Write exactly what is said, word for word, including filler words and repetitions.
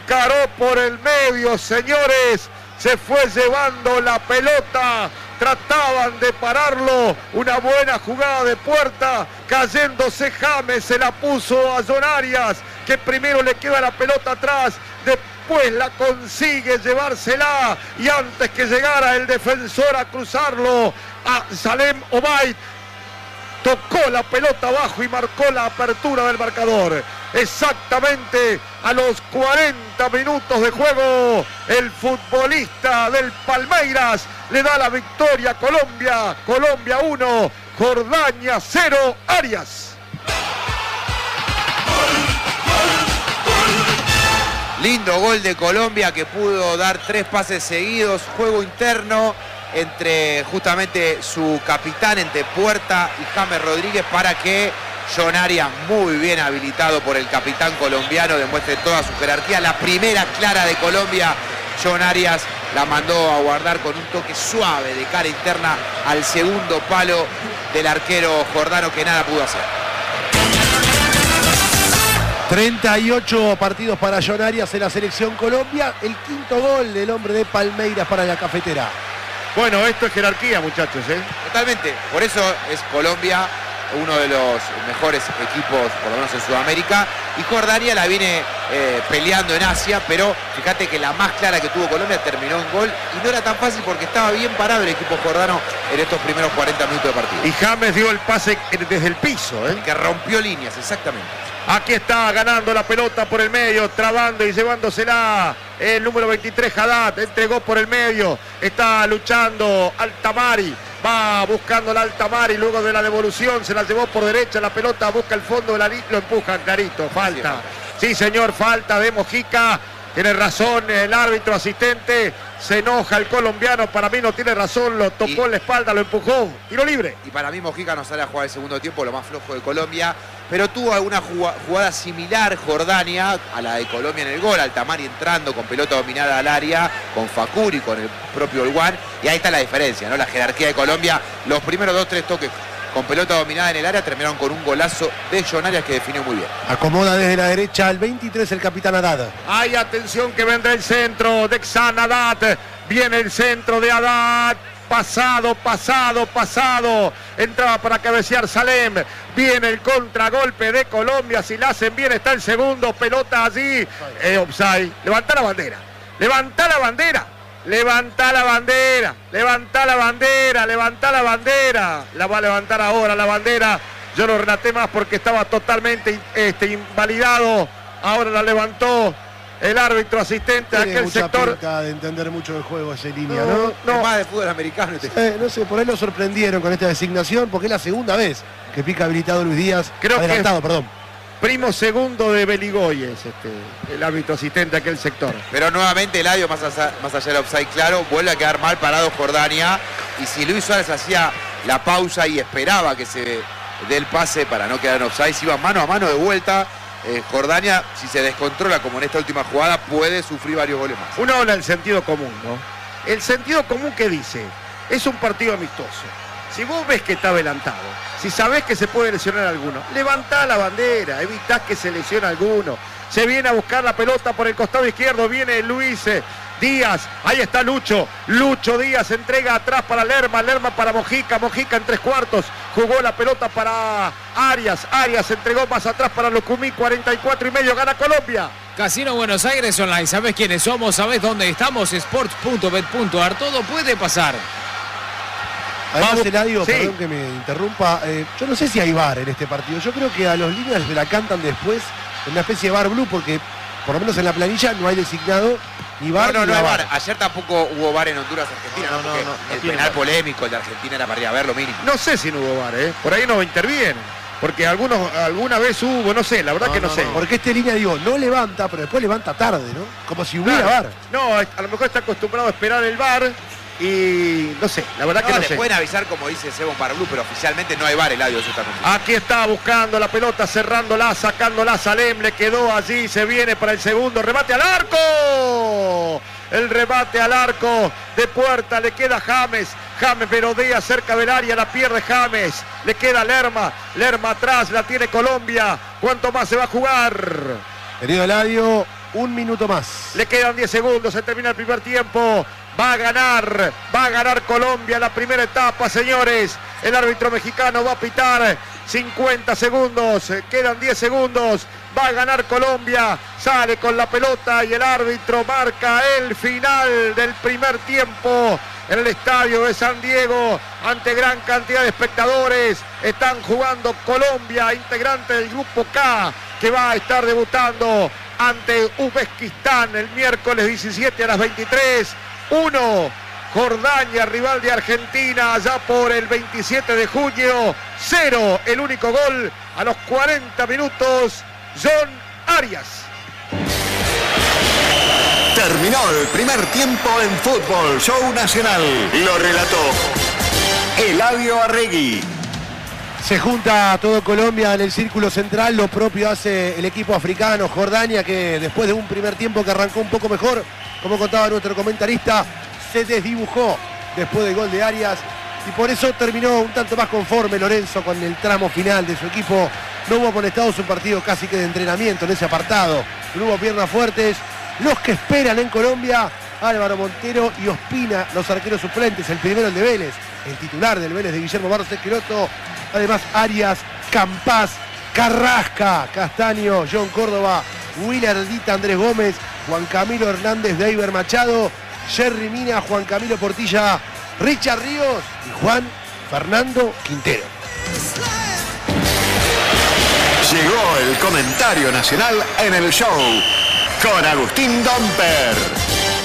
encaró por el medio, señores, se fue llevando la pelota, trataban de pararlo, una buena jugada de Puerta, cayéndose James, se la puso a John Arias, que primero le queda la pelota atrás, después la consigue llevársela, y antes que llegara el defensor a cruzarlo, a Salem Obaid, tocó la pelota abajo y marcó la apertura del marcador. Exactamente a los cuarenta minutos de juego, el futbolista del Palmeiras le da la victoria a Colombia. Colombia uno, Jordania cero, Arias. Lindo gol de Colombia, que pudo dar tres pases seguidos, juego interno entre justamente su capitán, entre Puerta y James Rodríguez, para que John Arias, muy bien habilitado por el capitán colombiano, demuestre toda su jerarquía. La primera clara de Colombia, John Arias la mandó a guardar con un toque suave de cara interna al segundo palo del arquero jordano, que nada pudo hacer. treinta y ocho partidos para John Arias en la selección Colombia, el quinto gol del hombre de Palmeiras para la cafetera. Bueno, esto es jerarquía, muchachos, ¿eh? Totalmente, por eso es Colombia uno de los mejores equipos, por lo menos en Sudamérica, y Jordania la viene eh, peleando en Asia, pero fíjate que la más clara que tuvo Colombia terminó en gol, y no era tan fácil porque estaba bien parado el equipo jordano en estos primeros cuarenta minutos de partido. Y James dio el pase desde el piso, ¿eh? Que rompió líneas, exactamente. Aquí está ganando la pelota por el medio, trabando y llevándosela el número veintitrés, Haddad, entregó por el medio, está luchando Altamari, va buscando la Altamari, luego de la devolución se la llevó por derecha, la pelota busca el fondo de la línea, lo empujan clarito, falta. Sí, señor, falta de Mojica, tiene razón el árbitro asistente, se enoja el colombiano, para mí no tiene razón, lo tocó y, en la espalda, lo empujó, tiro libre. Y para mí Mojica no sale a jugar el segundo tiempo, lo más flojo de Colombia, pero tuvo alguna jugada similar Jordania a la de Colombia en el gol, Altamari entrando con pelota dominada al área, con Facuri, con el propio Olguán, y ahí está la diferencia, ¿no? La jerarquía de Colombia, los primeros dos, tres toques con pelota dominada en el área terminaron con un golazo de John Arias que definió muy bien. Acomoda desde la derecha al veintitrés el capitán Haddad. Hay atención que vendrá el centro de Xan Haddad, viene el centro de Haddad. Pasado, pasado, pasado. Entraba para cabecear Salem. Viene el contragolpe de Colombia. Si la hacen bien está el segundo. Pelota allí. Eh, offside. Levanta la bandera. Levanta la bandera. Levanta la bandera. Levanta la bandera. Levanta la bandera. La va a levantar ahora la bandera. Yo no relaté más porque estaba totalmente este, invalidado. Ahora la levantó el árbitro asistente de aquel mucha sector. Pinta de entender mucho el juego esa línea, no, ¿no? No, más de fútbol americano. Eh, no sé, por ahí lo sorprendieron con esta designación, porque es la segunda vez que pica habilitado Luis Díaz. Creo adelantado, que perdón. Primo segundo de Beligoy es este, el árbitro asistente de aquel sector. Pero nuevamente Eladio, más allá, más allá del offside claro, vuelve a quedar mal parado Jordania. Y si Luis Suárez hacía la pausa y esperaba que se dé el pase para no quedar en offside, si iba mano a mano de vuelta. Eh, Jordania, si se descontrola como en esta última jugada, puede sufrir varios goles más. Uno habla del sentido común, ¿no? El sentido común que dice, es un partido amistoso. Si vos ves que está adelantado, si sabés que se puede lesionar a alguno, levantá la bandera, evitás que se lesione a alguno. Se viene a buscar la pelota por el costado izquierdo, viene Luis Díaz, ahí está Lucho, Lucho Díaz entrega atrás para Lerma, Lerma para Mojica, Mojica en tres cuartos, jugó la pelota para Arias, Arias entregó más atrás para Lucumí, cuarenta y cuatro y medio, gana Colombia. Casino Buenos Aires Online, ¿sabés quiénes somos? ¿Sabés dónde estamos? sports punto bet punto ar, todo puede pasar. Además, Eladio, sí. Perdón que me interrumpa, eh, yo no sé si hay V A R en este partido, yo creo que a los líneas se la cantan después en una especie de V A R blue, porque por lo menos en la planilla no hay designado ni V A R no, no, ni no hay V A V A R. Ayer tampoco hubo V A R en Honduras, Argentina, no, ¿no? no, Porque no, no, el no penal polémico, el de Argentina era para ir a ver lo mínimo. No sé si no hubo V A R, ¿eh? Por ahí no intervienen. Porque algunos, alguna vez hubo, no sé, la verdad no, que no, no sé. No. Porque este línea, digo, no levanta, pero después levanta tarde, ¿no? Como si hubiera claro. V A R. No, a lo mejor está acostumbrado a esperar el V A R y no sé, la verdad no, que no le sé. pueden avisar, como dice Sebon para Blue, pero oficialmente no hay V A R, Eladio, eso está complicado. Aquí está buscando la pelota, cerrándola, sacándola, Salem le quedó allí, se viene para el segundo, remate al arco. El remate al arco de Puerta, le queda James, James merodea cerca del área, la pierde James, le queda Lerma, Lerma atrás, la tiene Colombia, ¿cuánto más se va a jugar? Querido Eladio, un minuto más. Le quedan diez segundos, se termina el primer tiempo. Va a ganar, va a ganar Colombia la primera etapa, señores. El árbitro mexicano va a pitar cincuenta segundos, quedan diez segundos. Va a ganar Colombia, sale con la pelota y el árbitro marca el final del primer tiempo en el estadio de San Diego, ante gran cantidad de espectadores. Están jugando Colombia, integrante del grupo K, que va a estar debutando ante Uzbekistán el miércoles diecisiete a las veintitrés. uno, Jordania, rival de Argentina, allá por el veintisiete de junio. cero, el único gol a los cuarenta minutos, John Arias. Terminó el primer tiempo en Fútbol Show Nacional. Lo relató Eladio Arregui. Se junta todo Colombia en el círculo central, lo propio hace el equipo africano, Jordania, que después de un primer tiempo que arrancó un poco mejor, como contaba nuestro comentarista, se desdibujó después del gol de Arias y por eso terminó un tanto más conforme Lorenzo con el tramo final de su equipo. No hubo amonestados, un partido casi que de entrenamiento en ese apartado, no hubo piernas fuertes. Los que esperan en Colombia, Álvaro Montero y Ospina, los arqueros suplentes, el primero el de Vélez, el titular del Vélez de Guillermo Barros Esqueloto, además Arias, Campás, Carrasca, Castaño, John Córdoba, Willardita, Andrés Gómez, Juan Camilo Hernández, Deiber Machado, Jerry Mina, Juan Camilo Portilla, Richard Ríos y Juan Fernando Quintero. Llegó el comentario nacional en el show con Agustín Domper.